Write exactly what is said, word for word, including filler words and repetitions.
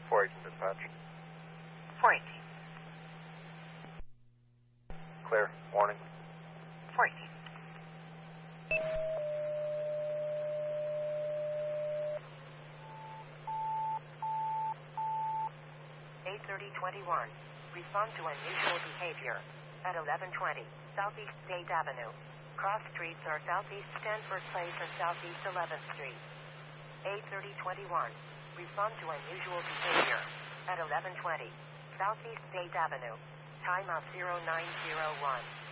four eighteen dispatch. four eighteen. Clear. Warning. four eighteen. eight thirty twenty-one. Respond to unusual behavior. At eleven twenty, Southeast State Avenue. Cross streets are Southeast Stanford Place and Southeast eleventh Street. eight thirty twenty-one. Respond to unusual behavior. At eleven twenty, Southeast State Avenue. Time of zero nine zero one.